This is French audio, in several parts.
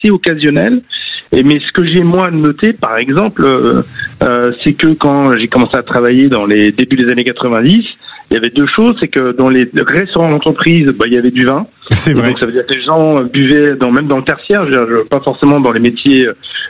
occasionnel. Mais ce que j'ai moi noté, par exemple, c'est que quand j'ai commencé à travailler dans les débuts des années 90, il y avait deux choses, c'est que dans les restaurants d'entreprise, il y avait du vin. C'est vrai. Donc ça veut dire que les gens buvaient même dans le tertiaire, pas forcément dans les métiers,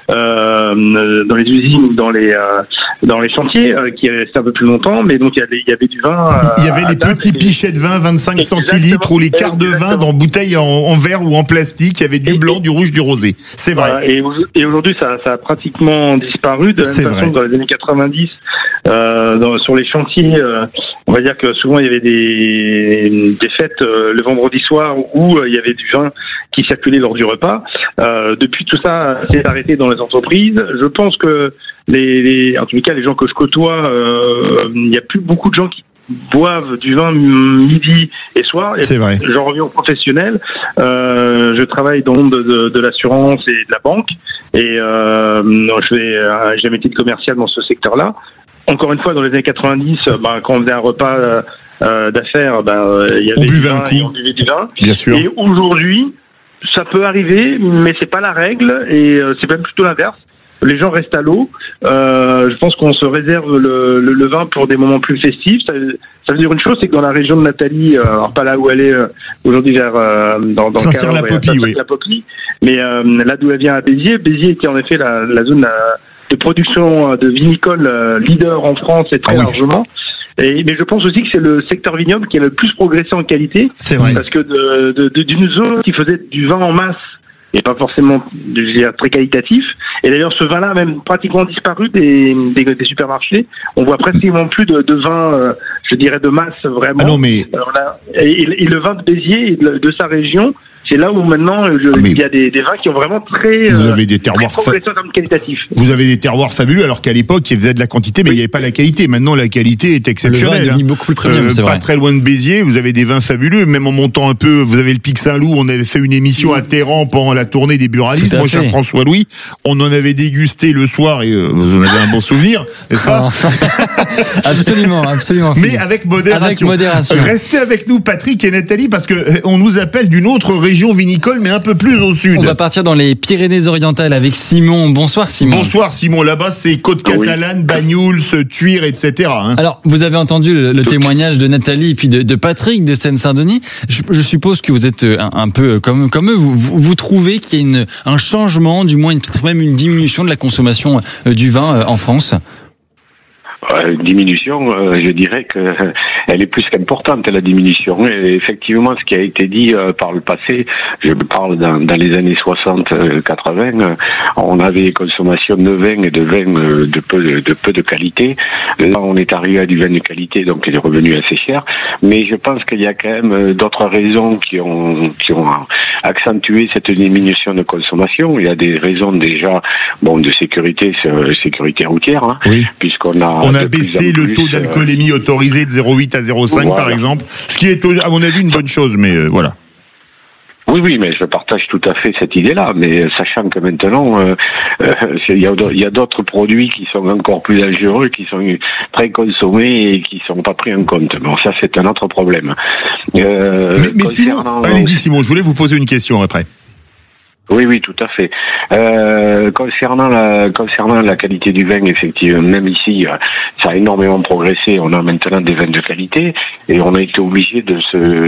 dans les usines, dans les chantiers, qui restaient un peu plus longtemps, mais donc il y avait du vin. Il y avait les petits pichets de vin, 25 centilitres, ou les quarts de vin dans bouteilles en verre ou en plastique. Il y avait du blanc, du rouge, du rosé. C'est vrai. Voilà, et aujourd'hui, ça a pratiquement disparu. De la même façon que dans les années 90, sur les chantiers, on va dire que souvent il y avait des fêtes le vendredi soir où il y avait du vin qui circulait lors du repas. Depuis, tout ça s'est arrêté dans les entreprises. Je pense que en tout cas les gens que je côtoie, il n'y a plus beaucoup de gens qui boivent du vin midi et soir. C'est vrai. J'en reviens au professionnel. Je travaille dans le monde de l'assurance et de la banque, et j'ai un métier de commercial dans ce secteur-là. Encore une fois, dans les années 90, quand on faisait un repas d'affaires, il y avait du vin et on buvait du vin. Bien sûr. Et aujourd'hui, ça peut arriver, mais c'est pas la règle, et c'est même plutôt l'inverse. Les gens restent à l'eau. Je pense qu'on se réserve le vin pour des moments plus festifs. Ça veut dire une chose, c'est que dans la région de Nathalie, alors pas là où elle est aujourd'hui, vers dans Saint-Cyr-la-Popie, oui. Saint-Cyr-la-Popie, mais là d'où elle vient à Béziers. Béziers était en effet la zone de production de vinicole leader en France, et très largement. Mais je pense aussi que c'est le secteur vignoble qui a le plus progressé en qualité. C'est vrai. Parce que d'une zone qui faisait du vin en masse, et pas forcément, je veux dire, très qualitatif. Et d'ailleurs, ce vin-là a même pratiquement disparu des supermarchés. On voit pratiquement plus de vin, je dirais, de masse, vraiment. Ah non, mais... Alors là, et le vin de Béziers et de sa région, c'est là où maintenant il y a des vins qui ont vraiment vous avez des terroirs qualitatifs. Vous avez des terroirs fabuleux, alors qu'à l'époque ils faisaient de la quantité, mais il n'y avait pas la qualité. Maintenant la qualité est exceptionnelle. Le vin est devenu beaucoup plus premium, c'est vrai. Pas très loin de Béziers, vous avez des vins fabuleux. Même en montant un peu, vous avez le Pic Saint-Loup. On avait fait une émission à Téhéran pendant la tournée des buralistes. Moi, cher François Louis, on en avait dégusté le soir et vous en avez un bon souvenir, n'est-ce pas? Absolument, absolument. Mais avec modération. Restez avec nous, Patrick et Nathalie, parce que on nous appelle d'une autre région vinicole, mais un peu plus au sud. On va partir dans les Pyrénées-Orientales avec Simon. Bonsoir Simon. Bonsoir Simon. Là-bas, c'est Côte-Catalane, Bagnouls, Tuire, etc. Alors, vous avez entendu le témoignage de Nathalie et puis de Patrick de Seine-Saint-Denis. Je suppose que vous êtes un peu comme eux. Vous trouvez qu'il y a un changement, du moins peut-être même une diminution de la consommation du vin en France? Une diminution, je dirais que elle est plus qu'importante, la diminution. Et effectivement, ce qui a été dit par le passé, je parle dans les années 60-80, on avait des consommations de vin et de vin de peu de qualité. Là, on est arrivé à du vin de qualité, donc il est revenu assez cher. Mais je pense qu'il y a quand même d'autres raisons qui ont accentué cette diminution de consommation. Il y a des raisons déjà, de sécurité routière, oui. Puisqu'on a baissé le taux d'alcoolémie autorisé de 0,8 à 0,5 voilà. Par exemple, ce qui est à mon avis une bonne chose, mais voilà. Oui, mais je partage tout à fait cette idée-là, mais sachant que maintenant, il y a d'autres produits qui sont encore plus dangereux, qui sont très consommés et qui sont pas pris en compte. Bon, ça c'est un autre problème. Mais Simon, allez-y Simon, je voulais vous poser une question après. Oui, tout à fait. Concernant la qualité du vin, effectivement, même ici, ça a énormément progressé. On a maintenant des vins de qualité et on a été obligé de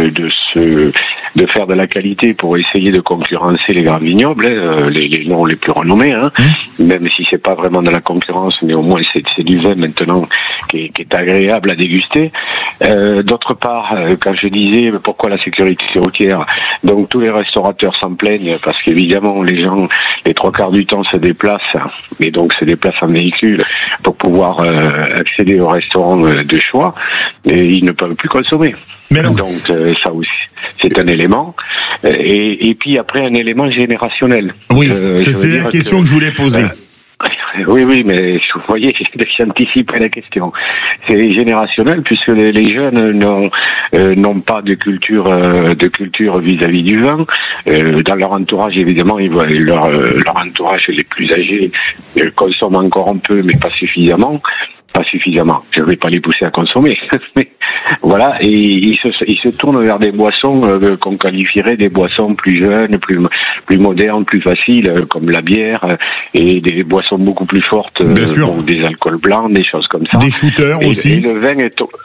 faire de la qualité pour essayer de concurrencer les grands vignobles, les noms les plus renommés, même si c'est pas vraiment de la concurrence, mais au moins c'est du vin maintenant qui est agréable à déguster. D'autre part, quand je disais pourquoi la sécurité routière, donc tous les restaurateurs s'en plaignent parce qu'évidemment les gens, les trois quarts du temps se déplacent, et donc se déplacent en véhicule pour pouvoir accéder au restaurant de choix, et ils ne peuvent plus consommer. Donc ça aussi, c'est un élément. Et puis après un élément générationnel. Oui, c'est la question que je voulais poser. Oui, mais vous voyez, j'anticipe la question. C'est générationnel puisque les jeunes n'ont pas de culture vis-à-vis du vin. Dans leur entourage, évidemment, ils voient leur entourage les plus âgés consomment encore un peu, mais pas suffisamment. pas suffisamment. Je ne vais pas les pousser à consommer. Mais voilà, et ils se tournent vers des boissons qu'on qualifierait des boissons plus jeunes, plus modernes, plus faciles, comme la bière, et des boissons beaucoup plus fortes, donc des alcools blancs, des choses comme ça. Des shooters aussi. Et le vin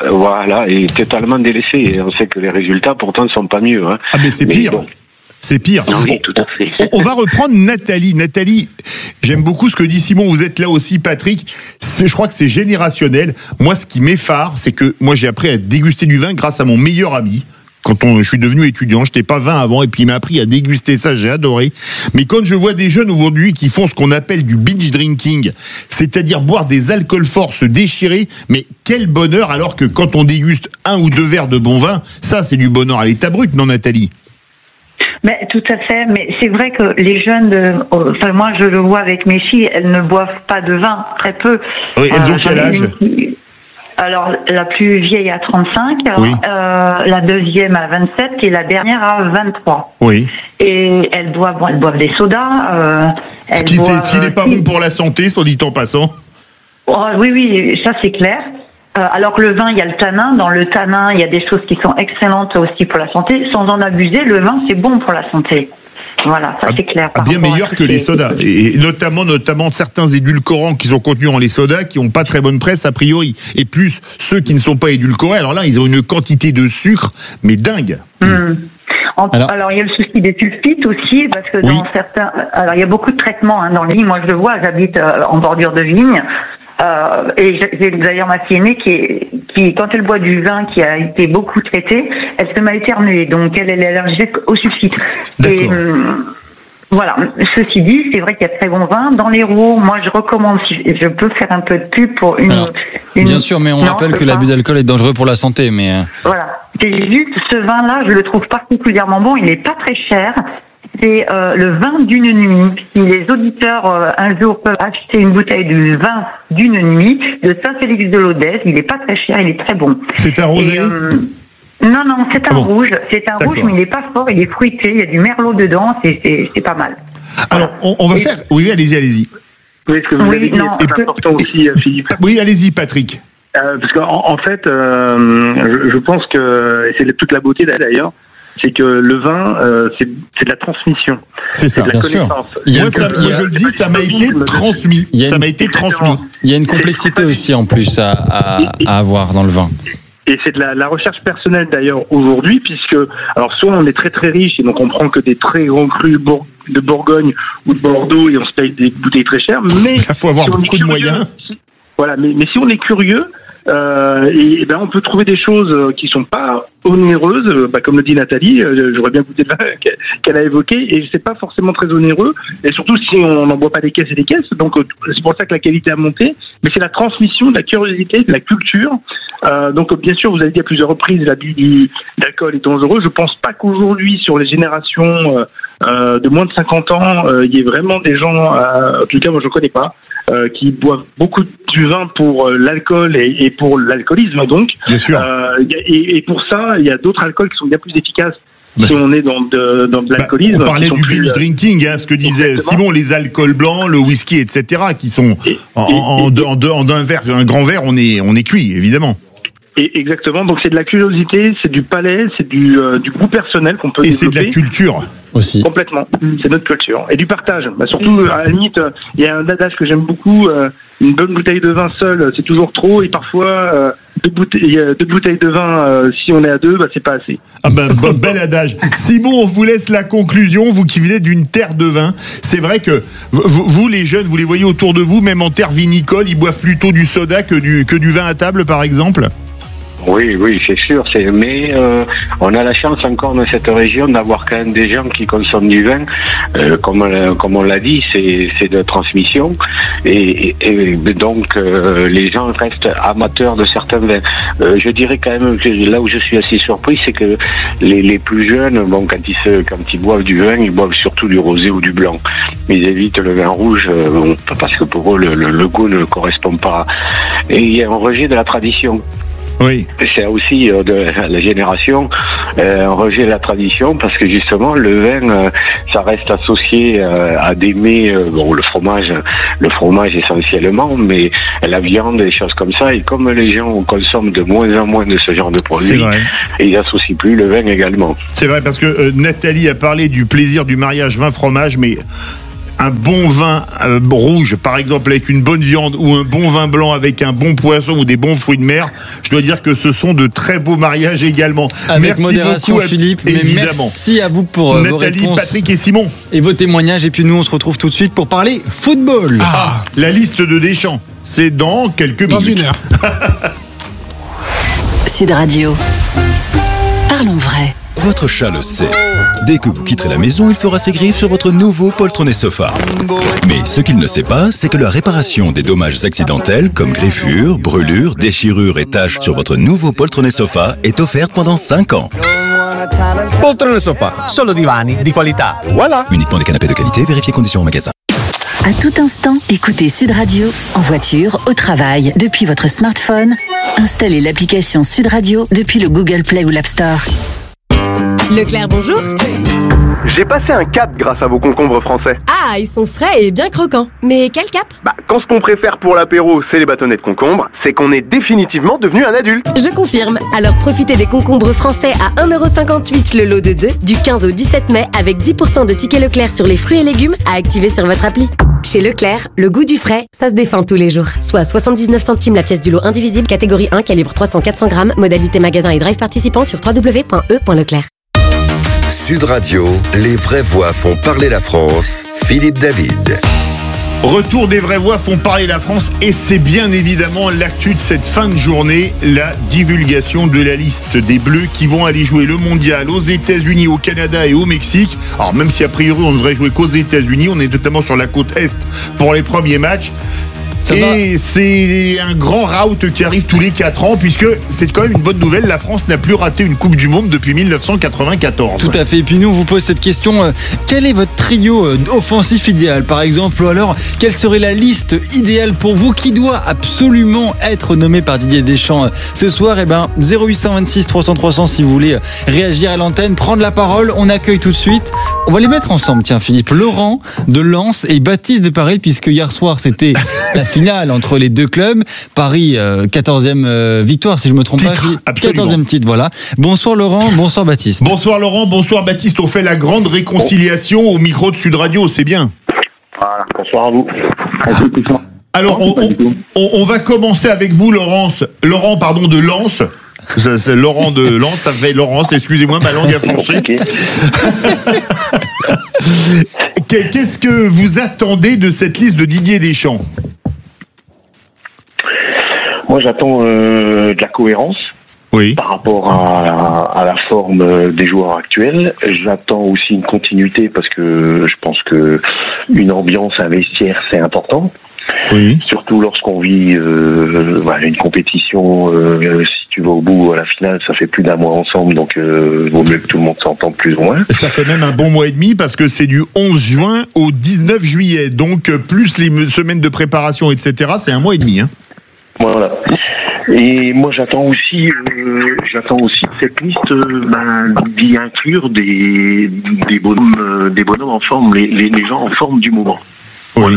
est totalement délaissé. Et on sait que les résultats pourtant sont pas mieux. Hein. Ah mais c'est pire. Bon. C'est pire. Oui, tout à fait. On va reprendre Nathalie. Nathalie, j'aime beaucoup ce que dit Simon. Vous êtes là aussi, Patrick. Je crois que c'est générationnel. Moi, ce qui m'effare, c'est que moi, j'ai appris à déguster du vin grâce à mon meilleur ami. Quand je suis devenu étudiant, je n'étais pas vin avant, et puis il m'a appris à déguster ça, j'ai adoré. Mais quand je vois des jeunes aujourd'hui qui font ce qu'on appelle du binge drinking, c'est-à-dire boire des alcools forts, se déchirer, mais quel bonheur, alors que quand on déguste 1 ou 2 verres de bon vin, ça c'est du bonheur à l'état brut, non Nathalie ? Mais tout à fait, mais c'est vrai que les jeunes, enfin moi je le vois avec mes filles, elles ne boivent pas de vin, très peu. Oui, elles ont quel âge ? Alors la plus vieille a 35, oui. La deuxième a 27 et la dernière a 23. Oui. Et elles boivent des sodas. S'il n'est pas bon pour la santé, soit dit en passant. Oh, oui, ça c'est clair. Alors que le vin, il y a le tanin. Dans le tanin, il y a des choses qui sont excellentes aussi pour la santé. Sans en abuser, le vin, c'est bon pour la santé. Voilà, ça c'est clair. Bien meilleur que les sodas. Et notamment certains édulcorants qui sont contenus dans les sodas qui n'ont pas très bonne presse a priori. Et plus ceux qui ne sont pas édulcorés, alors là, ils ont une quantité de sucre, mais dingue. Alors il y a le souci des sulfites aussi, parce que dans certains... Alors il y a beaucoup de traitements dans le vigne. Moi je le vois, j'habite en bordure de vigne. Et j'ai d'ailleurs ma fille aînée qui, quand elle boit du vin qui a été beaucoup traité, elle se met à éternuer. Donc elle est allergique au sulfite. Et voilà. Ceci dit, c'est vrai qu'il y a de très bons vins. Dans l'Hérault, moi je recommande, si je peux faire un peu de pub pour une... Bien sûr, mais on rappelle que l'abus d'alcool est dangereux pour la santé. Mais voilà. C'est juste, ce vin-là, je le trouve particulièrement bon. Il n'est pas très cher. C'est le vin d'une nuit. Si les auditeurs un jour peuvent acheter une bouteille de vin d'une nuit de Saint-Félix-de-Lodèze, il n'est pas très cher, il est très bon. C'est un rosé ? Non, c'est un rouge. C'est un rouge, mais il n'est pas fort, il est fruité, il y a du merlot dedans, c'est pas mal. Alors, on va faire... Oui, allez-y. Oui, ce que vous avez dit est important aussi, Philippe. Oui, allez-y, Patrick. Parce qu'en fait, je pense que, et c'est toute la beauté d'ailleurs, c'est que le vin, c'est de la transmission. C'est ça, de la bien connaissance. sûr. Moi, je le dis, ça m'a été transmis. Ça m'a été transmis. Il y a une complexité aussi en plus à avoir dans le vin. Et c'est de la recherche personnelle d'ailleurs aujourd'hui, puisque alors soit on est très très riche et donc on prend que des très grands crus de Bourgogne ou de Bordeaux et on se paye des bouteilles très chères, mais il faut avoir beaucoup de moyens. Voilà, mais si on est curieux, on peut trouver des choses qui sont pas onéreuses, comme le dit Nathalie, j'aurais bien goûté le vin qu'elle a évoqué, et c'est pas forcément très onéreux, et surtout si on n'en boit pas des caisses et des caisses, donc c'est pour ça que la qualité a monté, mais c'est la transmission de la curiosité, de la culture. Donc bien sûr, vous avez dit à plusieurs reprises, l'abus d'alcool est dangereux. Je pense pas qu'aujourd'hui, sur les générations de moins de 50 ans, il y ait vraiment des gens, en tout cas moi je connais pas, qui boivent beaucoup du vin pour l'alcool et pour l'alcoolisme donc. Bien sûr. Et pour ça, il y a d'autres alcools qui sont bien plus efficaces. Si on est dans de l'alcoolisme. On parlait du binge drinking, ce que disait Simon, les alcools blancs, le whisky, etc., qui sont en d'un verre, un grand verre, on est cuit, évidemment. Et exactement, donc c'est de la curiosité, c'est du palais, c'est du goût personnel qu'on peut développer. Et c'est de la culture aussi. Complètement, c'est notre culture. Et du partage. Surtout, à la limite, il y a un adage que j'aime beaucoup, une bonne bouteille de vin seule, c'est toujours trop, et parfois, deux bouteilles de vin, si on est à deux, c'est pas assez. Bel adage. Simon, on vous laisse la conclusion, vous qui venez d'une terre de vin. C'est vrai que vous, les jeunes, vous les voyez autour de vous, même en terre vinicole, ils boivent plutôt du soda que du vin à table, par exemple ? Oui, c'est sûr. Mais on a la chance encore dans cette région d'avoir quand même des gens qui consomment du vin, comme on l'a dit, c'est de transmission, et donc les gens restent amateurs de certains vins. Je dirais quand même que là où je suis assez surpris, c'est que les plus jeunes, quand ils boivent du vin, ils boivent surtout du rosé ou du blanc. Ils évitent le vin rouge parce que pour eux le goût ne correspond pas. Et il y a un rejet de la tradition. Oui. C'est aussi de la génération. un rejet de la tradition, parce que justement le vin, ça reste associé à des mets, bon, le fromage essentiellement, mais la viande, des choses comme ça. Et comme les gens consomment de moins en moins de ce genre de produits, ils associent plus le vin également. C'est vrai, parce que Nathalie a parlé du plaisir du mariage vin-fromage, mais un bon vin rouge, par exemple, avec une bonne viande, ou un bon vin blanc avec un bon poisson ou des bons fruits de mer, je dois dire que ce sont de très beaux mariages également. Avec merci modération, beaucoup, Philippe. évidemment. Merci à vous pour Nathalie, vos réponses, Patrick et Simon. Et vos témoignages. Et puis nous, on se retrouve tout de suite pour parler football. La liste de Deschamps, c'est dans quelques minutes. Dans une heure. Sud Radio. Parlons vrai. Votre chat le sait. Dès que vous quitterez la maison, il fera ses griffes sur votre nouveau poltronné sofa. Mais ce qu'il ne sait pas, c'est que la réparation des dommages accidentels, comme griffures, brûlures, déchirures et taches sur votre nouveau poltronné sofa, est offerte pendant 5 ans. Poltrone sofa, solo divani di qualità. Voilà. Uniquement des canapés de qualité, vérifiez conditions en magasin. À tout instant, écoutez Sud Radio, en voiture, au travail, depuis votre smartphone. Installez l'application Sud Radio depuis le Google Play ou l'App Store. Leclerc, bonjour. J'ai passé un cap grâce à vos concombres français. Ah, ils sont frais et bien croquants. Mais quel cap? Quand ce qu'on préfère pour l'apéro, c'est les bâtonnets de concombre, c'est qu'on est définitivement devenu un adulte. Je confirme. Alors profitez des concombres français à 1,58€ le lot de 2, du 15 au 17 mai, avec 10% de tickets Leclerc sur les fruits et légumes à activer sur votre appli. Chez Leclerc, le goût du frais, ça se défend tous les jours. Soit 79 centimes la pièce du lot indivisible, catégorie 1, calibre 300-400 grammes, modalité magasin et drive participant sur www.e.leclerc. Sud Radio, les vraies voix font parler la France. Philippe David. Retour des vraies voix font parler la France, et c'est bien évidemment l'actu de cette fin de journée, la divulgation de la liste des Bleus qui vont aller jouer le mondial aux États-Unis, au Canada et au Mexique. Alors même si a priori on ne devrait jouer qu'aux États-Unis, on est notamment sur la côte Est pour les premiers matchs. Et c'est un grand route qui arrive tous les 4 ans, puisque c'est quand même une bonne nouvelle, la France n'a plus raté une Coupe du Monde depuis 1994. Tout à fait. Et puis nous, on vous pose cette question, quel est votre trio offensif idéal, par exemple, ou alors quelle serait la liste idéale pour vous qui doit absolument être nommée par Didier Deschamps ce soir? 0826 300 300 si vous voulez réagir à l'antenne, prendre la parole, on accueille tout de suite. On va les mettre ensemble, tiens Philippe. Laurent de Lens et Baptiste de Paris, puisque hier soir c'était la finale entre les deux clubs. Paris, 14e victoire, si je ne me trompe pas. 14e titre, voilà. Bonsoir Laurent, bonsoir Baptiste. Bonsoir Laurent, bonsoir Baptiste. On fait la grande réconciliation au micro de Sud Radio, c'est bien. Voilà, bonsoir à vous. Alors, on va commencer avec vous, Laurent de Lens. C'est Laurent de Lens, ça fait Laurence, excusez-moi, ma langue a fourché. Qu'est-ce que vous attendez de cette liste de Didier Deschamps? Moi, j'attends de la cohérence par rapport à la forme des joueurs actuels. J'attends aussi une continuité parce que je pense que une ambiance, un vestiaire, c'est important. Oui. Surtout lorsqu'on vit une compétition, si tu vas au bout à la finale, ça fait plus d'1 mois ensemble, donc vaut mieux que tout le monde s'entende plus ou moins. Ça fait même un bon mois et demi parce que c'est du 11 juin au 19 juillet, donc plus les semaines de préparation, etc., c'est 1 mois et demi. Hein. Voilà. Et moi j'attends aussi de cette liste d'y inclure des bonhommes en forme, les gens en forme du moment. Oui.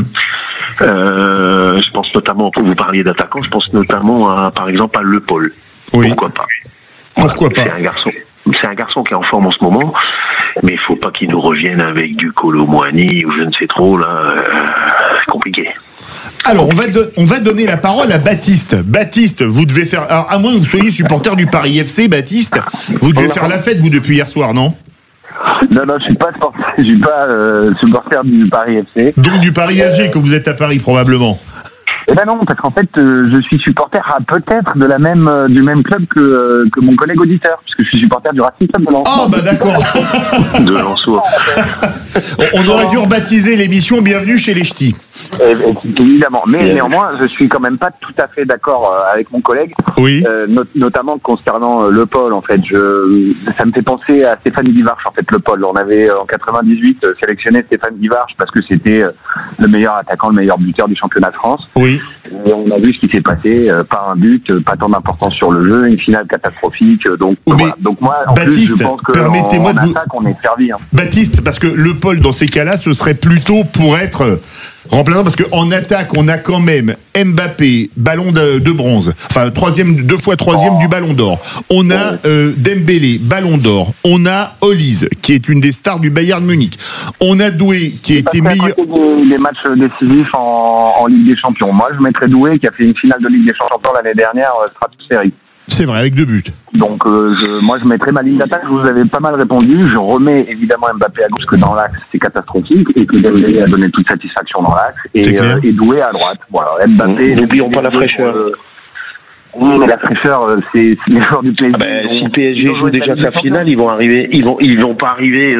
Je pense notamment, pour vous parliez d'attaquants, je pense notamment par exemple à Le Paul. Oui. Pourquoi pas? Pourquoi pas? C'est un garçon qui est en forme en ce moment, mais il faut pas qu'il nous revienne avec du Kolo Muani ou je ne sais trop là. C'est compliqué. Alors, on va donner la parole à Baptiste. Baptiste, vous devez faire... Alors, à moins que vous soyez supporter du Paris FC, Baptiste, vous devez faire la fête, vous, depuis hier soir, non? Non, je suis pas supporter du Paris FC. Donc du Paris AG, que vous êtes à Paris, probablement. Eh ben non, parce qu'en fait, je suis supporter peut-être du même club que mon collègue auditeur, parce que je suis supporter du Racing Club de Lens. Ah, d'accord. De Lensois. On aurait dû rebaptiser l'émission Bienvenue chez les Ch'tis. Évidemment. Mais néanmoins, je suis quand même pas tout à fait d'accord avec mon collègue. Oui. Notamment concernant Le Paul, en fait. Ça me fait penser à Stéphane Guivarch, en fait, Le Paul. On avait, en 98, sélectionné Stéphane Guivarch parce que c'était le meilleur attaquant, le meilleur buteur du championnat de France. Oui. Et on a vu ce qui s'est passé. Pas un but, pas tant d'importance sur le jeu, une finale catastrophique. Donc, voilà. Donc moi, en Baptiste, plus, je pense permettez-moi qu'en attaque, on est servi. Hein. Baptiste, parce que Le Paul, dans ces cas-là, ce serait plutôt pour être remplaçant, parce qu'en attaque, on a quand même Mbappé, ballon de bronze, enfin deux fois troisième du Ballon d'Or. On a Dembélé, Ballon d'Or. On a Olise, qui est une des stars du Bayern Munich. On a Doué, qui a été meilleur. Les matchs décisifs en Ligue des Champions. Moi, je mettrais Doué, qui a fait une finale de Ligue des Champions l'année dernière, stratosphérique. C'est vrai, avec 2 buts. Donc, moi, je mettrais ma ligne d'attaque. Je vous avais pas mal répondu. Je remets évidemment Mbappé à gauche, que dans l'axe, c'est catastrophique, et que Dembélé a donné toute satisfaction dans l'axe, et Doué à droite. Voilà. Mbappé. N'oublions pas la fraîcheur. Oui, mais la fraîcheur, c'est les joueurs du PSG. Si le PSG joue déjà sa finale, ils vont pas arriver.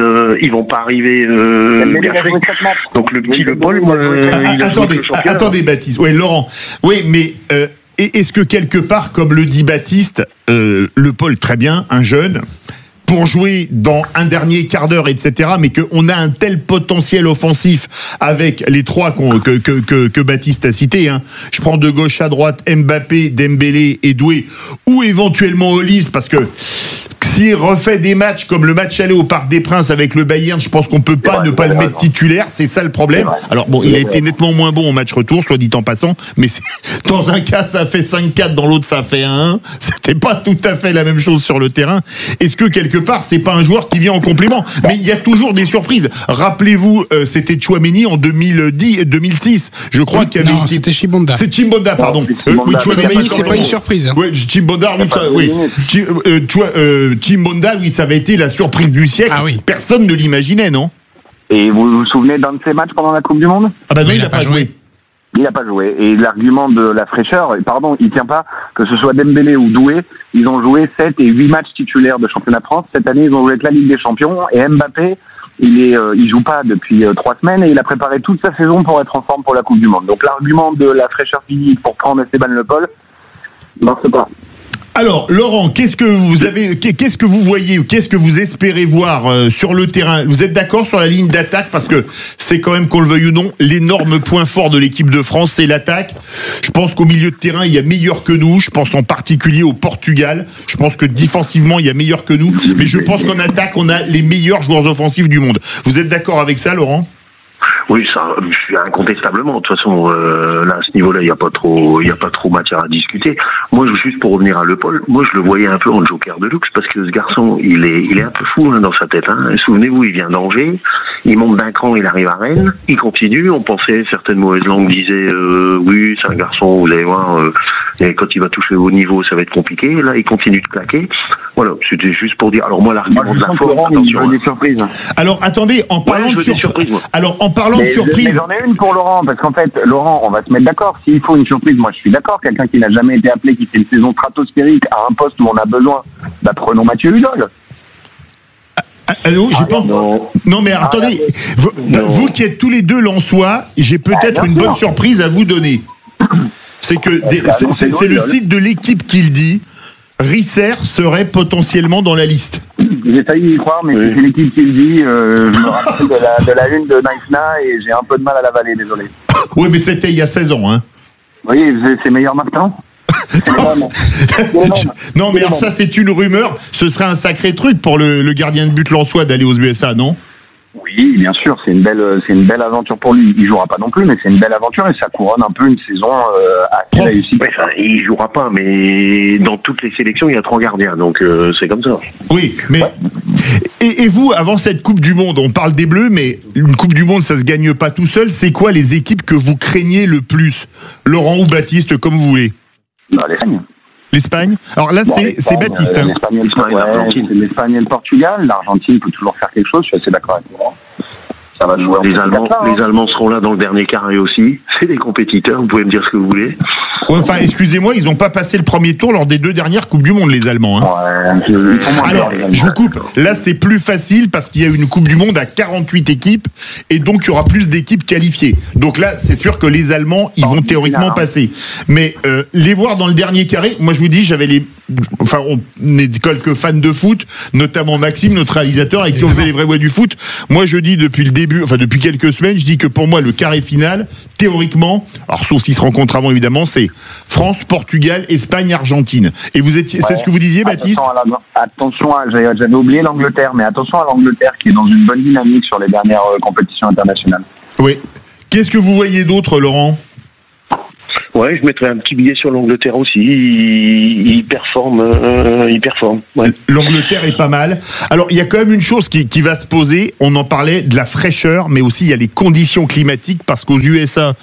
Donc le petit Le Paul, attendez, Baptiste. Oui, Laurent. Oui, mais est-ce que quelque part, comme le dit Baptiste, Le Paul, très bien, un jeune, pour jouer dans un dernier quart d'heure, etc., mais qu'on a un tel potentiel offensif avec les trois que Baptiste a cités, hein. Je prends de gauche à droite Mbappé, Dembélé et Doué, ou éventuellement Olise, parce que s'il refait des matchs comme le match aller au Parc des Princes avec le Bayern, je pense qu'on peut pas ne pas le mettre titulaire, c'est ça le problème. Alors bon, il a été nettement moins bon au match retour, soit dit en passant, mais dans un cas ça fait 5-4, dans l'autre ça fait 1-1, c'était pas tout à fait la même chose sur le terrain. Est-ce que quelque part c'est pas un joueur qui vient en complément? Mais il y a toujours des surprises. Rappelez-vous, c'était Tchouaméni en 2006, je crois qu'il y avait... Non, c'était Chimbonda. C'est Chimbonda, pardon. Oui, Tchouaméni, c'est pas une surprise. Hein. Oui, Chimbonda, oui. Chimbonda, oui, ça avait été la surprise du siècle. Ah oui. Personne ne l'imaginait, non? Et vous vous souvenez d'un de ces matchs pendant la Coupe du Monde? Ah bah non, il n'a pas joué. Il n'a pas joué. Et l'argument de la fraîcheur, pardon, il tient pas, que ce soit Dembélé ou Doué, ils ont joué 7 et 8 matchs titulaires de championnat de France. Cette année, ils ont joué avec la Ligue des Champions. Et Mbappé, il joue pas depuis 3 semaines et il a préparé toute sa saison pour être en forme pour la Coupe du Monde. Donc l'argument de la fraîcheur physique pour prendre Esteban Le Paul, non, c'est pas. Alors, Laurent, qu'est-ce que vous voyez ou qu'est-ce que vous espérez voir sur le terrain? Vous êtes d'accord sur la ligne d'attaque? Parce que c'est quand même, qu'on le veuille ou non, l'énorme point fort de l'équipe de France, c'est l'attaque. Je pense qu'au milieu de terrain, il y a meilleur que nous. Je pense en particulier au Portugal. Je pense que défensivement, il y a meilleur que nous. Mais je pense qu'en attaque, on a les meilleurs joueurs offensifs du monde. Vous êtes d'accord avec ça, Laurent? Oui, ça, je suis incontestablement. De toute façon, là, à ce niveau-là, il n'y a pas trop matière à discuter. Moi, juste pour revenir à Le Paul, moi, je le voyais un peu en joker de luxe parce que ce garçon, il est un peu fou hein, dans sa tête. Hein. Souvenez-vous, il vient d'Angers, il monte d'un cran, il arrive à Rennes, il continue. On pensait, certaines mauvaises langues disaient, oui, c'est un garçon, vous allez voir, et quand il va toucher au haut niveau, ça va être compliqué. Là, il continue de claquer. Voilà, c'était juste pour dire. Alors moi, l'argument de la forme, attention. Des surprises. Alors, attendez, en parlant de surprise. Alors, en parlant de surprise. Mais j'en ai une pour Laurent, parce qu'en fait, Laurent, on va se mettre d'accord. S'il faut une surprise, moi je suis d'accord. Quelqu'un qui n'a jamais été appelé, qui fait une saison stratosphérique à un poste où on a besoin, bah prenons Mathieu Hudol. Allô, j'ai pas. Non, mais attendez, vous qui êtes tous les deux Lensois, j'ai peut-être une bonne surprise à vous donner. C'est que c'est le site de l'équipe qui le dit. Risser serait potentiellement dans la liste. J'ai failli y croire, mais c'est l'équipe qui le dit. Je me rappelle de la une de Naïfna et j'ai un peu de mal à l'avaler, désolé. Oui, mais c'était il y a 16 ans, hein. Oui, c'est meilleur maintenant. Non, mais alors ça, c'est une rumeur. Ce serait un sacré truc pour le gardien de but lensois d'aller aux USA, non? Oui, bien sûr, c'est une belle aventure pour lui. Il jouera pas non plus, mais c'est une belle aventure et ça couronne un peu une saison assez réussie. Ouais, enfin, il jouera pas, mais dans toutes les sélections, il y a 3 gardiens, donc c'est comme ça. Oui, mais et vous, avant cette Coupe du Monde, on parle des Bleus, mais une Coupe du Monde, ça se gagne pas tout seul. C'est quoi les équipes que vous craignez le plus, Laurent ou Baptiste, comme vous voulez? L'Espagne. L'Espagne. Alors là, c'est Baptiste. L'Espagne et le Portugal. L'Argentine peut toujours faire quelque chose. Je suis assez d'accord avec vous. ça va jouer. Les Allemands seront là dans le dernier carré aussi. C'est des compétiteurs, vous pouvez me dire ce que vous voulez. Ouais, enfin, excusez-moi, ils n'ont pas passé le premier tour lors des 2 dernières Coupes du Monde, les Allemands. Hein. Ouais, alors, je vous coupe. Là, c'est plus facile parce qu'il y a une Coupe du Monde à 48 équipes et donc il y aura plus d'équipes qualifiées. Donc là, c'est sûr que les Allemands, ils vont théoriquement passer. Mais les voir dans le dernier carré, moi je vous dis, on est quelques fans de foot, notamment Maxime, notre réalisateur, avec qui on faisait les vraies voix du foot. Moi, je dis depuis depuis quelques semaines, je dis que pour moi, le carré final, théoriquement, alors sauf s'ils se rencontrent avant évidemment, c'est France, Portugal, Espagne, Argentine. Et c'est ce que vous disiez, Baptiste? Attention, j'avais oublié l'Angleterre, mais attention à l'Angleterre qui est dans une bonne dynamique sur les dernières compétitions internationales. Oui. Qu'est-ce que vous voyez d'autre, Laurent? Ouais, je mettrais un petit billet sur l'Angleterre aussi. Il performe. Ouais. L'Angleterre est pas mal. Alors, il y a quand même une chose qui va se poser. On en parlait de la fraîcheur, mais aussi il y a les conditions climatiques parce qu'aux USA,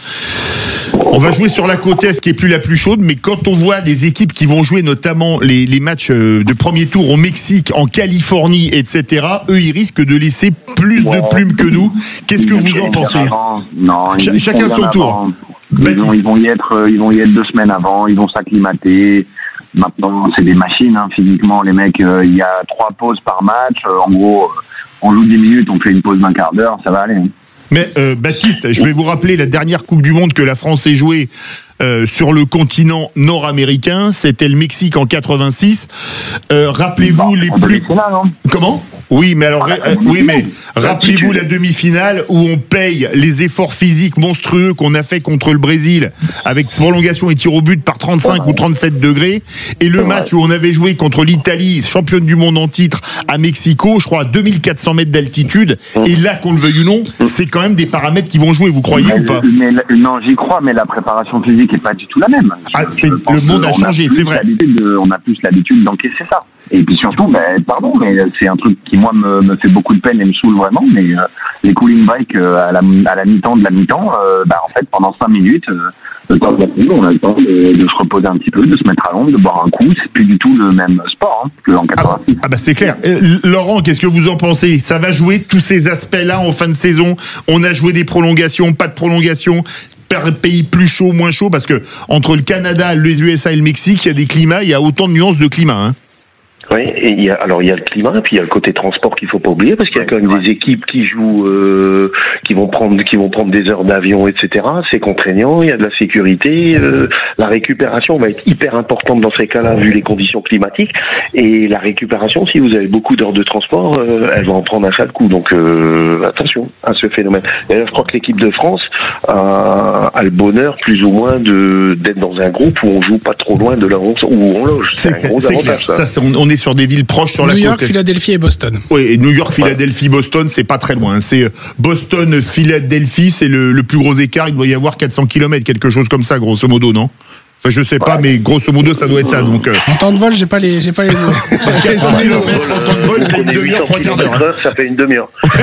on va jouer sur la côte est qui est plus la plus chaude, mais quand on voit les équipes qui vont jouer notamment les matchs de premier tour au Mexique, en Californie, etc., eux, ils risquent de laisser plus de plumes que nous. Qu'est-ce que vous en pensez? Non, chacun son tour. Ils vont y être 2 semaines avant, ils vont s'acclimater. Maintenant, c'est des machines, hein, physiquement, les mecs, il y a 3 pauses par match. En gros, on joue 10 minutes, on fait une pause d'1 quart d'heure, ça va aller. Mais Baptiste, je vais vous rappeler la dernière Coupe du Monde que la France ait jouée sur le continent nord-américain, c'était le Mexique en 86. Rappelez-vous les plus... Comment ? Oui, mais alors, rappelez-vous la demi-finale où on paye les efforts physiques monstrueux qu'on a fait contre le Brésil avec prolongation et tir au but par 35 ou 37 degrés, et le match où on avait joué contre l'Italie, championne du monde en titre, à Mexico, je crois à 2400 mètres d'altitude, et là, qu'on le veuille ou non, c'est quand même des paramètres qui vont jouer, vous croyez ou pas ? Non, j'y crois, mais la préparation physique est pas du tout la même. Le monde a changé, c'est vrai. On a plus l'habitude d'encaisser ça. Et puis surtout, mais c'est un truc qui, moi, me fait beaucoup de peine et me saoule vraiment, mais les cooling breaks à la mi-temps de la mi-temps, en fait, pendant 5 minutes, le temps de la pluie, on a le temps de se reposer un petit peu, de se mettre à l'ombre, de boire un coup. C'est plus du tout le même sport que en 86. C'est clair. Laurent, qu'est-ce que vous en pensez? Ça va jouer tous ces aspects-là en fin de saison? On a joué des prolongations, pas de prolongations, pays plus chaud, moins chaud, parce que entre le Canada, les USA et le Mexique, il y a des climats, il y a autant de nuances de climat, hein. Oui, et il y a le climat, et puis il y a le côté transport qu'il faut pas oublier, parce qu'il y a quand même des équipes qui jouent, qui vont prendre des heures d'avion, etc. C'est contraignant, il y a de la sécurité, la récupération va être hyper importante dans ces cas-là, vu les conditions climatiques, et la récupération, si vous avez beaucoup d'heures de transport, elle va en prendre un sale coup, donc attention à ce phénomène. D'ailleurs, je crois que l'équipe de France a le bonheur, plus ou moins, d'être dans un groupe où on joue pas trop loin de là où on loge. C'est un gros avantage, ça. On est sur des villes proches sur la côte. New York, Philadelphie et Boston. Oui, et New York, Philadelphie, Boston, c'est pas très loin. C'est Boston, Philadelphie, c'est le plus gros écart. Il doit y avoir 400 km, quelque chose comme ça, grosso modo, non? Enfin, je sais pas, mais grosso modo, ça doit être ça. Donc, en temps de vol, j'ai pas les 400 km en temps de vol, c'est une demi-heure, 3 quarts d'heure. Ça fait une demi-heure.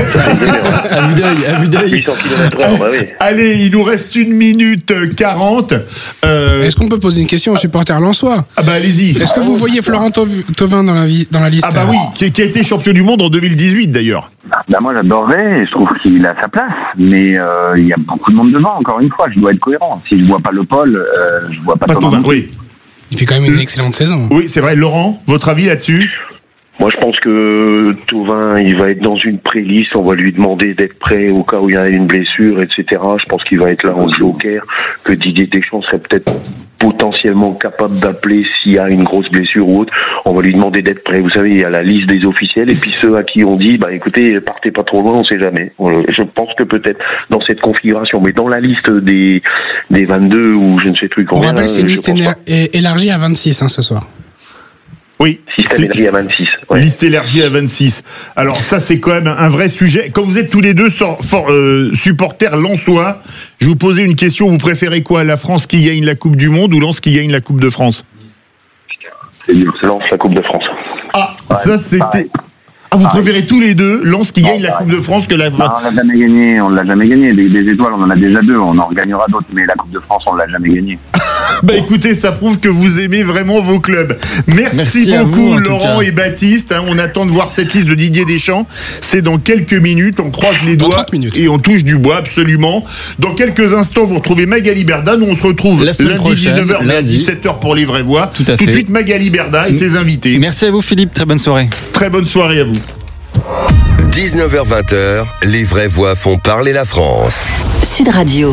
À vue d'œil. 800 km/h, bah oui. Allez, il nous reste 1 minute 40. Est-ce qu'on peut poser une question aux supporters lensois? Ah bah allez-y. Est-ce que vous voyez Florent Thauvin dans la liste? Ah bah oui, qui a été champion du monde en 2018 d'ailleurs. Moi j'adorerais, je trouve qu'il a sa place, mais il y a beaucoup de monde devant, encore une fois, je dois être cohérent. Si je vois pas le Paul, je vois pas Thauvin. Oui. Il fait quand même une excellente saison. Oui, c'est vrai. Laurent, votre avis là-dessus? Moi, je pense que Thauvin, il va être dans une pré-liste. On va lui demander d'être prêt au cas où il y a une blessure, etc. Je pense qu'il va être là en joker, que Didier Deschamps serait peut-être potentiellement capable d'appeler s'il y a une grosse blessure ou autre. On va lui demander d'être prêt. Vous savez, il y a la liste des officiels et puis ceux à qui on dit, écoutez, partez pas trop loin, on sait jamais. Je pense que peut-être dans cette configuration, mais dans la liste des 22 ou je ne sais plus combien. On rappelle, c'est une liste élargie à 26 ce soir. Oui. Système élargi à 26. Ouais. Liste élargie à 26. Alors ça, c'est quand même un vrai sujet. Quand vous êtes tous les deux supporters lensois, je vous posais une question. Vous préférez quoi? La France qui gagne la Coupe du Monde ou Lens qui gagne la Coupe de France? C'est Lens la Coupe de France. Ah, ça c'était... Ah, vous préférez tous les deux Lens qui gagne la Coupe de France que la... Non, on l'a jamais gagné. Des étoiles, on en a déjà 2, on en regagnera d'autres, mais la Coupe de France, on l'a jamais gagnée. Bah écoutez, ça prouve que vous aimez vraiment vos clubs. Merci beaucoup vous, Laurent et Baptiste. On attend de voir cette liste de Didier Deschamps. C'est dans quelques minutes, on croise les doigts et on touche du bois, absolument. Dans quelques instants, vous retrouvez Magali Berda. Nous, on se retrouve lundi 19h, mais à 17h pour les vraies voix. Tout de suite, Magali Berda et ses invités. Merci à vous Philippe, très bonne soirée. Très bonne soirée à vous. 19h-20h, les vraies voix font parler la France. Sud Radio.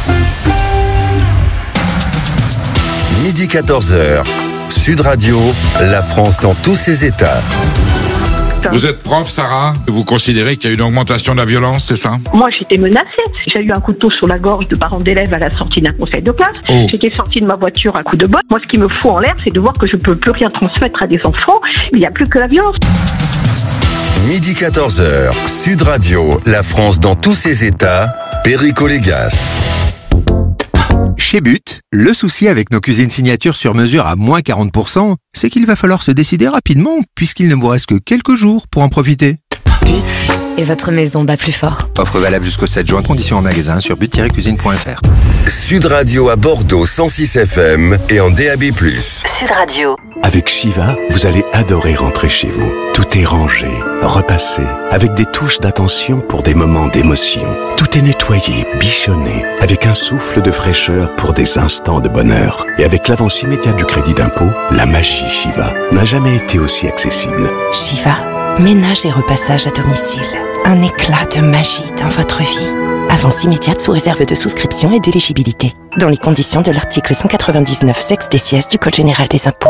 Midi 14h, Sud Radio, la France dans tous ses états. Vous êtes prof, Sarah. Vous considérez qu'il y a une augmentation de la violence, c'est ça? Moi, j'étais menacée. J'ai eu un couteau sur la gorge de parents d'élèves à la sortie d'un conseil de classe. Oh. J'étais sortie de ma voiture à coups de botte. Moi, ce qui me fout en l'air, c'est de voir que je ne peux plus rien transmettre à des enfants. Il n'y a plus que la violence. Midi 14h, Sud Radio, la France dans tous ses états, Perico Légas. Chez But, le souci avec nos cuisines signature sur mesure à moins 40%, c'est qu'il va falloir se décider rapidement, puisqu'il ne vous reste que quelques jours pour en profiter. But, et votre maison bat plus fort. Offre valable jusqu'au 7 juin, conditions en magasin sur but-cuisine.fr. Sud Radio à Bordeaux 106 FM et en DAB+. Sud Radio. Avec Shiva, vous allez adorer rentrer chez vous. Tout est rangé, repassé, avec des touches d'attention pour des moments d'émotion. Tout est nettoyé, bichonné, avec un souffle de fraîcheur pour des instants de bonheur. Et avec l'avance immédiate du crédit d'impôt, la magie Shiva n'a jamais été aussi accessible. Shiva, ménage et repassage à domicile. Un éclat de magie dans votre vie. Avance immédiate sous réserve de souscription et d'éligibilité. Dans les conditions de l'article 199 sex des sièges du Code général des impôts.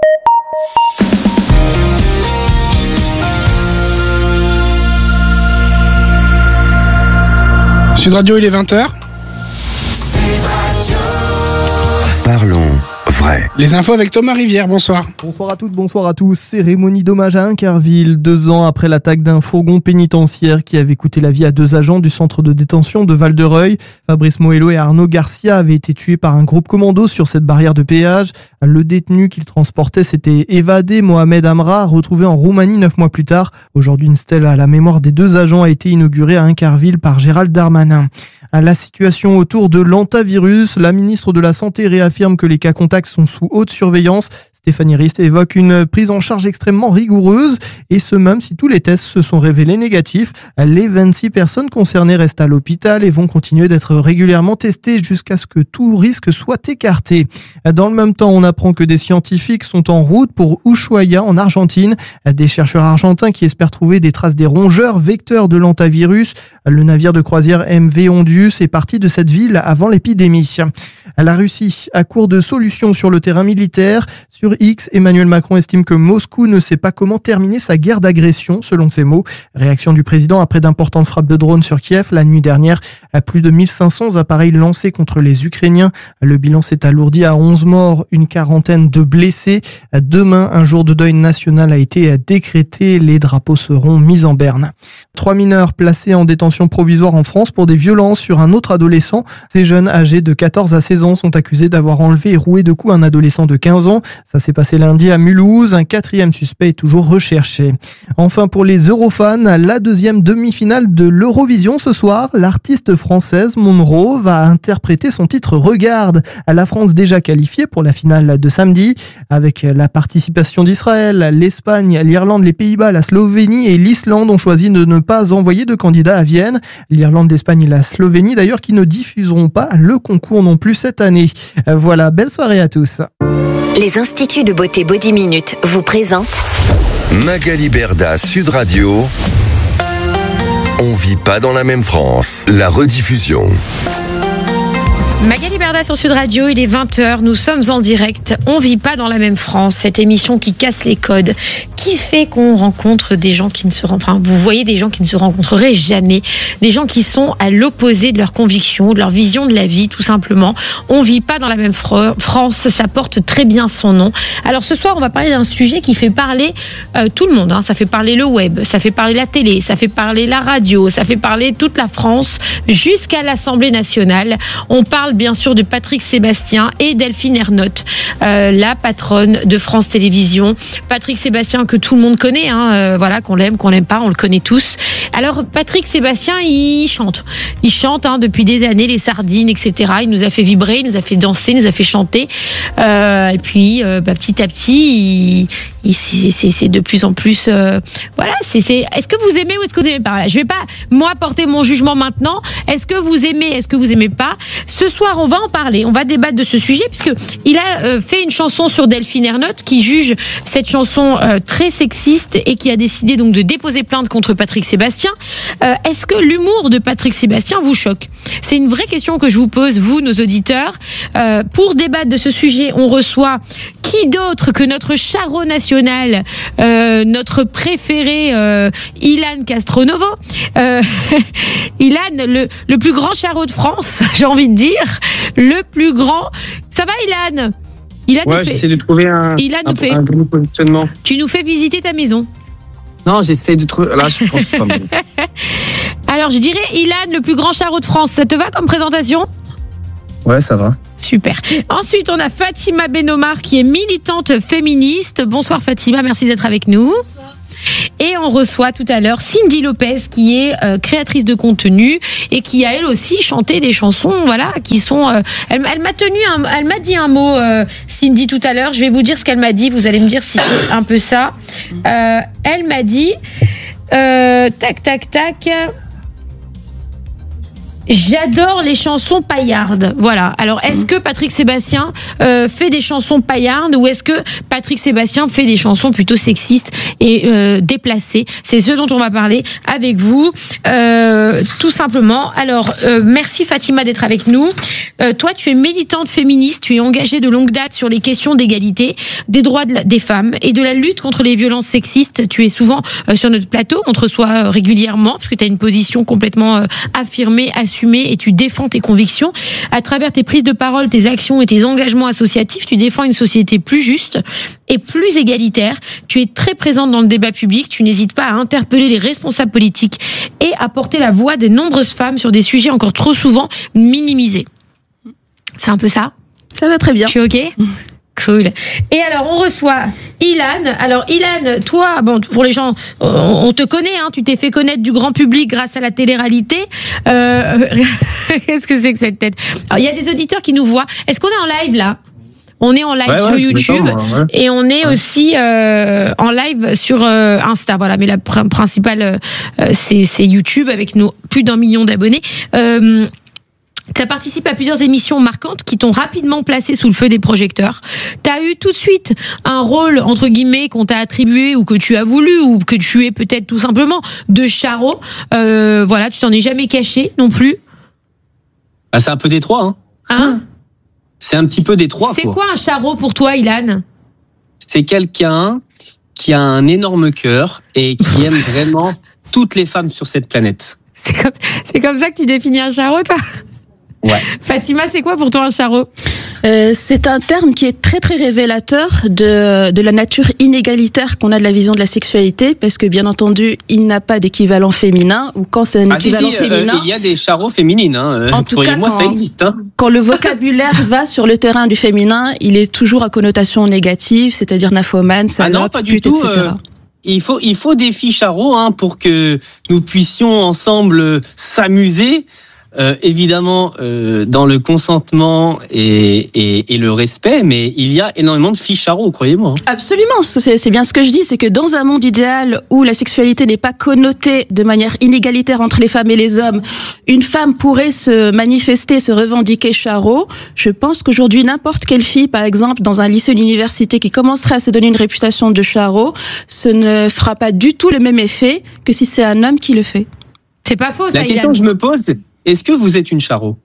Sud Radio, il est 20h. Parlons vrai. Les infos avec Thomas Rivière, bonsoir. Bonsoir à toutes, bonsoir à tous. Cérémonie d'hommage à Inkerville, 2 ans après l'attaque d'un fourgon pénitentiaire qui avait coûté la vie à 2 agents du centre de détention de Val-de-Reuil. Fabrice Moello et Arnaud Garcia avaient été tués par un groupe commando sur cette barrière de péage. Le détenu qu'ils transportaient s'était évadé, Mohamed Amra, retrouvé en Roumanie 9 mois plus tard. Aujourd'hui, une stèle à la mémoire des 2 agents a été inaugurée à Inkerville par Gérald Darmanin. La situation autour de l'hantavirus, la ministre de la Santé réaffirme que les cas contacts sont sous haute surveillance. Stéphanie Rist évoque une prise en charge extrêmement rigoureuse et ce même si tous les tests se sont révélés négatifs. Les 26 personnes concernées restent à l'hôpital et vont continuer d'être régulièrement testées jusqu'à ce que tout risque soit écarté. Dans le même temps, on apprend que des scientifiques sont en route pour Ushuaia en Argentine. Des chercheurs argentins qui espèrent trouver des traces des rongeurs vecteurs de l'hantavirus. Le navire de croisière MV Ondius est parti de cette ville avant l'épidémie. La Russie, à court de solutions sur le terrain militaire, sur X, Emmanuel Macron estime que Moscou ne sait pas comment terminer sa guerre d'agression, selon ses mots. Réaction du président après d'importantes frappes de drones sur Kiev la nuit dernière. Plus de 1500 appareils lancés contre les Ukrainiens. Le bilan s'est alourdi à 11 morts, une quarantaine de blessés. Demain, un jour de deuil national a été décrété. Les drapeaux seront mis en berne. 3 mineurs placés en détention provisoire en France pour des violences sur un autre adolescent. Ces jeunes âgés de 14 à 16 ans sont accusés d'avoir enlevé et roué de coups un adolescent de 15 ans. Ça s'est passé lundi à Mulhouse. Un 4e suspect est toujours recherché. Enfin, pour les Eurofans, la 2e demi-finale de l'Eurovision ce soir. L'artiste française Monroe va interpréter son titre Regarde. La France déjà qualifiée pour la finale de samedi avec la participation d'Israël, l'Espagne, l'Irlande, les Pays-Bas, la Slovénie et l'Islande ont choisi de ne pas envoyer de candidats à Vienne. L'Irlande, l'Espagne et la Slovénie d'ailleurs qui ne diffuseront pas le concours non plus cette année. Voilà, belle soirée à tous. Les instituts de beauté Body Minute vous présentent Magali Berda, Sud Radio. On vit pas dans la même France. La rediffusion. Magali Berda sur Sud Radio, il est 20h, nous sommes en direct. On vit pas dans la même France, cette émission qui casse les codes, qui fait qu'on rencontre des gens qui ne se vous voyez des gens qui ne se rencontreraient jamais, des gens qui sont à l'opposé de leurs convictions, de leur vision de la vie, tout simplement. On vit pas dans la même France, ça porte très bien son nom. Alors ce soir, on va parler d'un sujet qui fait parler tout le monde, ça fait parler le web, ça fait parler la télé, ça fait parler la radio, ça fait parler toute la France, jusqu'à l'Assemblée nationale. On parle parle bien sûr de Patrick Sébastien et Delphine Ernotte, la patronne de France Télévisions. Patrick Sébastien que tout le monde connaît, voilà, qu'on l'aime, qu'on l'aime pas, on le connaît tous. Alors Patrick Sébastien, il chante depuis des années, les sardines, etc. Il nous a fait vibrer, il nous a fait danser, il nous a fait chanter. Et puis petit à petit, c'est de plus en plus. Voilà, est-ce que vous aimez ou est-ce que vous aimez pas? Voilà, je vais pas moi porter mon jugement maintenant. Est-ce que vous aimez? Est-ce que vous aimez pas? Ce soir, on va en parler, on va débattre de ce sujet puisque il a fait une chanson sur Delphine Ernotte qui juge cette chanson très sexiste et qui a décidé donc de déposer plainte contre Patrick Sébastien. Est-ce que l'humour de Patrick Sébastien vous choque? C'est une vraie question que je vous pose, vous, nos auditeurs. Pour débattre de ce sujet, on reçoit qui d'autre que notre charreau national, notre préféré, Ilan Castronovo. Ilan, le plus grand charreau de France, j'ai envie de dire. Le plus grand. Ça va, Ilan? Ouais, j'essaie de trouver un bon positionnement. Tu nous fais visiter ta maison. Non, j'essaie de trouver. Là, je pense que c'est pas mal. Alors, je dirais Ilan, le plus grand charreau de France. Ça te va comme présentation? Ouais, ça va. Super. Ensuite, on a Fatima Benomar qui est militante féministe. Bonsoir Fatima, merci d'être avec nous. Bonsoir. Et on reçoit tout à l'heure Cindy Lopez qui est créatrice de contenu et qui a elle aussi chanté des chansons, voilà, qui sont. Elle m'a dit un mot, Cindy, tout à l'heure. Je vais vous dire ce qu'elle m'a dit. Vous allez me dire si c'est un peu ça. Elle m'a dit, tac. J'adore les chansons paillardes. Voilà. Alors, est-ce que Patrick Sébastien fait des chansons paillardes ou est-ce que Patrick Sébastien fait des chansons plutôt sexistes et déplacées? C'est ce dont on va parler avec vous, tout simplement. Alors, merci Fatima d'être avec nous. Toi, tu es militante féministe, tu es engagée de longue date sur les questions d'égalité, des droits des femmes et de la lutte contre les violences sexistes. Tu es souvent sur notre plateau, on te reçoit régulièrement parce que tu as une position complètement affirmée, assumée, et tu défends tes convictions. À travers tes prises de parole, tes actions et tes engagements associatifs, tu défends une société plus juste et plus égalitaire. Tu es très présente dans le débat public, tu n'hésites pas à interpeller les responsables politiques et à porter la voix des nombreuses femmes sur des sujets encore trop souvent minimisés. C'est un peu ça? Ça va très bien. Tu es OK? Cool. Et alors, on reçoit Ilan. Alors, Ilan, toi, bon, pour les gens, on te connaît, hein, tu t'es fait connaître du grand public grâce à la télé-réalité. Qu'est-ce que c'est que cette tête? Alors, il y a des auditeurs qui nous voient. Est-ce qu'on est en live, là? On est en live sur YouTube et on est aussi en live sur Insta. Voilà, mais la principale, c'est YouTube avec nos plus d'1 million d'abonnés. Tu as participé à plusieurs émissions marquantes qui t'ont rapidement placé sous le feu des projecteurs. Tu as eu tout de suite un rôle, entre guillemets, qu'on t'a attribué ou que tu as voulu ou que tu es peut-être tout simplement de charreau. Voilà, tu t'en es jamais caché non plus. Ah, c'est un peu des trois, hein. C'est un petit peu des trois. C'est quoi un charreau pour toi, Ilan? C'est quelqu'un qui a un énorme cœur et qui aime vraiment toutes les femmes sur cette planète. C'est comme ça que tu définis un charreau, toi? Ouais. Fatima, c'est quoi pour toi un charreau? C'est un terme qui est très très révélateur de la nature inégalitaire qu'on a de la vision de la sexualité, parce que bien entendu, il n'a pas d'équivalent féminin, ou quand c'est un équivalent féminin. Il y a des charreaux féminines, hein. En tout cas, ça existe. Hein. Quand le vocabulaire va sur le terrain du féminin, il est toujours à connotation négative, c'est-à-dire nymphomane, salope, pute, etc. Il faut des filles charreaux, hein, pour que nous puissions ensemble s'amuser. Évidemment, dans le consentement et le respect, mais il y a énormément de filles charreaux, croyez-moi. Hein. Absolument, c'est bien ce que je dis, c'est que dans un monde idéal où la sexualité n'est pas connotée de manière inégalitaire entre les femmes et les hommes, une femme pourrait se manifester, se revendiquer charreau. Je pense qu'aujourd'hui, n'importe quelle fille, par exemple, dans un lycée, une université, qui commencerait à se donner une réputation de charreau, ce ne fera pas du tout le même effet que si c'est un homme qui le fait. C'est pas faux, ça. La question que je me pose, c'est: est-ce que vous êtes une charreau?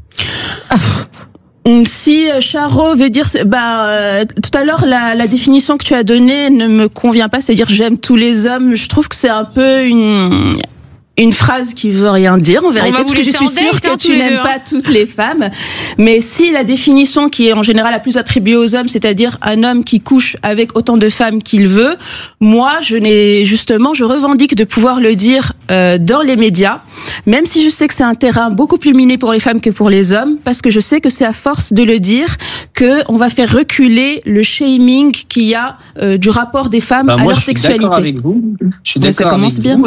Si charreau veut dire, tout à l'heure la définition que tu as donnée ne me convient pas, c'est-à-dire j'aime tous les hommes. Je trouve que c'est un peu une phrase qui veut rien dire en vérité, parce que je suis sûre que tu n'aimes pas toutes les femmes. Mais si la définition qui est en général la plus attribuée aux hommes, c'est-à-dire un homme qui couche avec autant de femmes qu'il veut, moi, je revendique de pouvoir le dire dans les médias, même si je sais que c'est un terrain beaucoup plus miné pour les femmes que pour les hommes, parce que je sais que c'est à force de le dire que on va faire reculer le shaming qu'il y a du rapport des femmes à leur sexualité. Je suis d'accord avec vous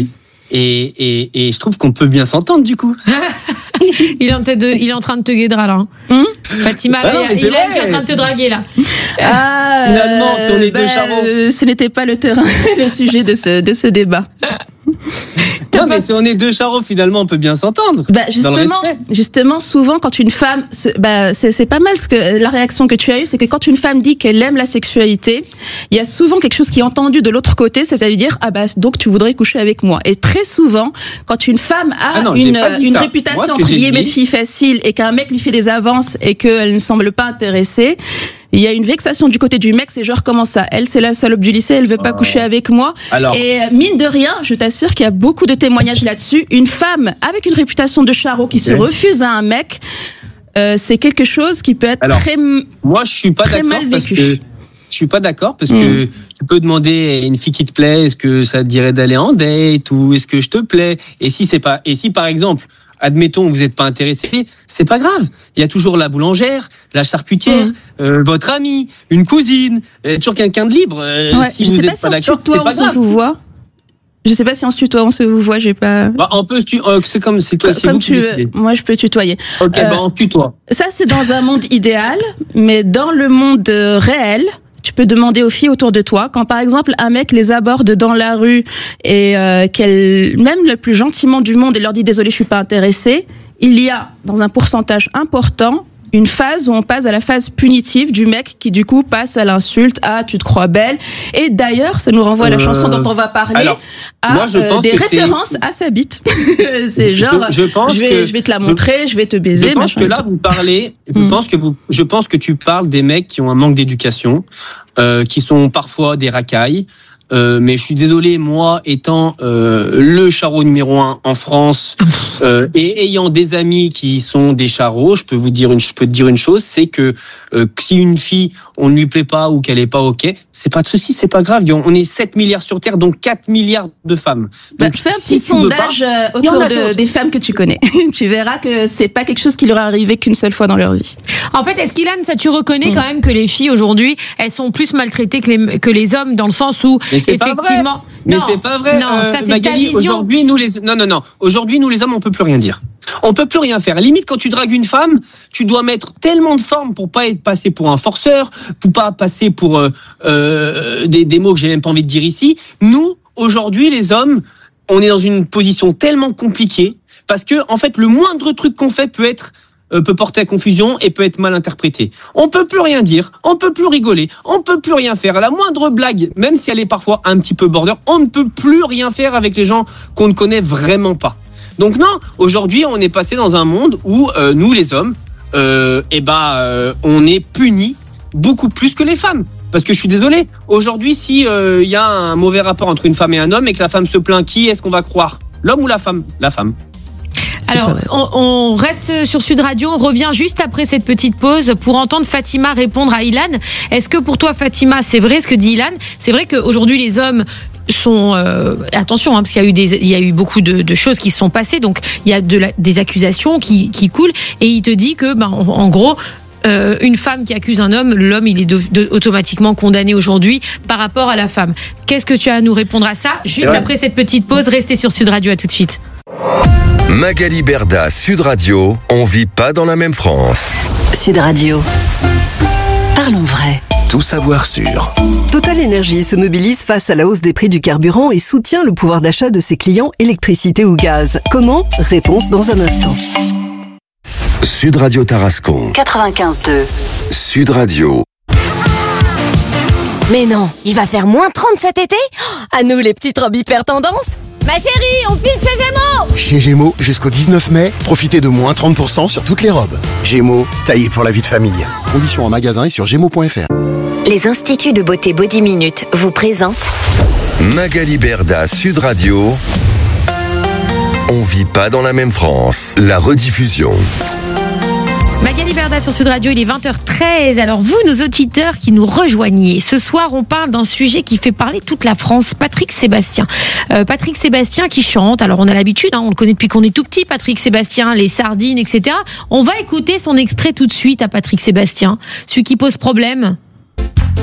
et je trouve qu'on peut bien s'entendre du coup. Il est en train de te guédra là. Fatima, il est en train de te draguer là. Finalement, si on est deux charros. Ce n'était pas le sujet de ce débat. Non, mais si on est deux charros, finalement, on peut bien s'entendre. Justement, souvent, quand une femme, c'est pas mal la réaction que tu as eue, c'est que quand une femme dit qu'elle aime la sexualité, il y a souvent quelque chose qui est entendu de l'autre côté, c'est-à-dire, donc tu voudrais coucher avec moi. Et très souvent, quand une femme a une réputation entre guillemets de fille facile et qu'un mec lui fait des avances et qu'elle ne semble pas intéressée, il y a une vexation du côté du mec, c'est genre comment ça, elle c'est la salope du lycée, elle veut pas coucher avec moi. Et mine de rien, je t'assure qu'il y a beaucoup de témoignages là-dessus. Une femme avec une réputation de charreau qui se refuse à un mec, c'est quelque chose qui peut être moi je suis pas d'accord parce que je suis pas d'accord parce que tu peux demander à une fille qui te plaît, est-ce que ça te dirait d'aller en date ou est-ce que je te plais, et si par exemple admettons, vous n'êtes pas intéressé, c'est pas grave. Il y a toujours la boulangère, la charcutière, votre amie, une cousine, toujours quelqu'un de libre. Si vous n'êtes pas d'accord, c'est pas grave. Je sais pas si on se tutoie, on se vous voit, j'ai pas. On peut c'est comme c'est toi, c'est vous qui décidez. Moi, je peux tutoyer. Ok, on se tutoie. Ça, c'est dans un monde idéal, mais dans le monde réel, tu peux demander aux filles autour de toi, quand par exemple un mec les aborde dans la rue et qu'elle, même le plus gentiment du monde, et leur dit désolé, je suis pas intéressée, il y a dans un pourcentage important une phase où on passe à la phase punitive du mec qui du coup passe à l'insulte, tu te crois belle, et d'ailleurs ça nous renvoie à la chanson dont on va parler, des références à sa bite. C'est genre je vais te la montrer, je vais te baiser. Je pense que là vous parlez, je pense que tu parles des mecs qui ont un manque d'éducation, qui sont parfois des racailles. Mais je suis désolé, moi étant le charreau numéro 1 en France et ayant des amis qui sont des charreaux, je peux te dire une chose, c'est que si une fille on ne lui plaît pas ou qu'elle est pas ok, c'est pas de souci, c'est pas grave. On est 7 milliards sur Terre, donc 4 milliards de femmes. Donc, fais un petit sondage autour des femmes que tu connais. Tu verras que c'est pas quelque chose qui leur est arrivé qu'une seule fois dans leur vie. En fait, est-ce qu'Ilan, ça tu reconnais quand même que les filles aujourd'hui, elles sont plus maltraitées que les hommes, dans le sens où effectivement. Mais c'est pas vrai. Non, ça c'est Magali, ta vision. Aujourd'hui, nous les hommes, on peut plus rien dire. On peut plus rien faire. À la limite, quand tu dragues une femme, tu dois mettre tellement de forme pour pas être passé pour un forceur, pour pas passer pour des mots que j'ai même pas envie de dire ici. Nous, aujourd'hui, les hommes, on est dans une position tellement compliquée parce que, en fait, le moindre truc qu'on fait peut porter à confusion et peut être mal interprété. On peut plus rien dire, on peut plus rigoler, on peut plus rien faire. À la moindre blague, même si elle est parfois un petit peu border, on ne peut plus rien faire avec les gens qu'on ne connaît vraiment pas. Donc non, aujourd'hui, on est passé dans un monde où nous, les hommes, on est punis beaucoup plus que les femmes. Parce que je suis désolé, aujourd'hui, si y a un mauvais rapport entre une femme et un homme et que la femme se plaint, qui est-ce qu'on va croire? L'homme ou la femme? La femme. Alors, on reste sur Sud Radio, on revient juste après cette petite pause pour entendre Fatima répondre à Ilan. Est-ce que pour toi, Fatima, c'est vrai ce que dit Ilan? C'est vrai qu'aujourd'hui, les hommes sont... attention, parce qu'il y a eu beaucoup de choses qui se sont passées, donc il y a des accusations qui coulent, et il te dit que, en gros... une femme qui accuse un homme, l'homme il est automatiquement condamné aujourd'hui par rapport à la femme. Qu'est-ce que tu as à nous répondre à ça? Juste après cette petite pause, restez sur Sud Radio, à tout de suite. Magali Berda, Sud Radio, on vit pas dans la même France. Sud Radio. Parlons vrai. Tout savoir sûr. Total Énergie se mobilise face à la hausse des prix du carburant et soutient le pouvoir d'achat de ses clients électricité ou gaz. Comment? Réponse dans un instant. Sud Radio Tarascon. 95.2. Sud Radio. Mais non, il va faire moins 30 cet été? À nous les petites robes hyper tendance. Ma chérie, on file chez Gémeaux! Chez Gémeaux, jusqu'au 19 mai, profitez de moins 30% sur toutes les robes. Gémeaux, taillé pour la vie de famille. Conditions en magasin et sur gémeaux.fr. Les instituts de beauté Body Minute vous présentent Magali Berda, Sud Radio. On vit pas dans la même France. La rediffusion. Magali Berda sur Sud Radio, il est 20h13. Alors vous, nos auditeurs qui nous rejoignez, ce soir on parle d'un sujet qui fait parler toute la France, Patrick Sébastien. Patrick Sébastien qui chante, alors on a l'habitude, on le connaît depuis qu'on est tout petit, Patrick Sébastien, les sardines, etc. On va écouter son extrait tout de suite à Patrick Sébastien, celui qui pose problème.